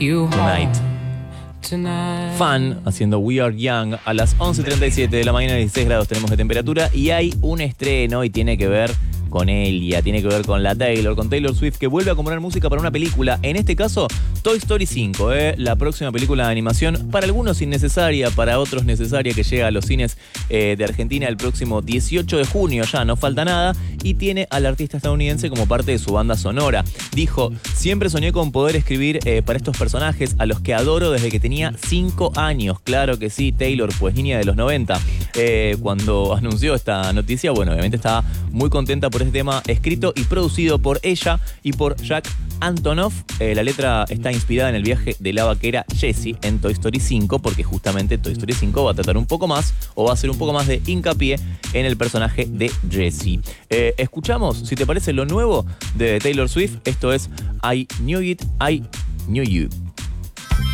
Tonight. Fan haciendo We Are Young a las 11:37 de la mañana, 16 grados tenemos de temperatura y hay un estreno y tiene que ver con Elia, tiene que ver con con Taylor Swift, que vuelve a componer música para una película, en este caso Toy Story 5, la próxima película de animación, para algunos innecesaria, para otros necesaria, que llega a los cines de Argentina el próximo 18 de junio, ya no falta nada, y tiene al artista estadounidense como parte de su banda sonora. Dijo: siempre soñé con poder escribir para estos personajes a los que adoro desde que tenía 5 años. Claro que sí, Taylor, pues niña de los 90. Cuando anunció esta noticia, bueno, obviamente estaba muy contenta por este tema, escrito y producido por ella y por Jack Antonoff. La letra está inspirada en el viaje de la vaquera Jessie en Toy Story 5, porque justamente Toy Story 5 va a tratar un poco más, o va a hacer un poco más de hincapié en el personaje de Jessie. Escuchamos, si te parece, lo nuevo de Taylor Swift. Esto es I Knew It, I Knew You.